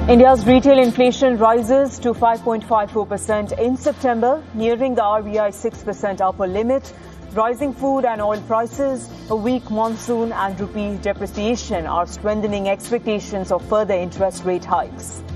India's retail inflation rises to 5.54% in September, nearing the RBI 6% upper limit. Rising food and oil prices, a weak monsoon and rupee depreciation are strengthening expectations of further interest rate hikes.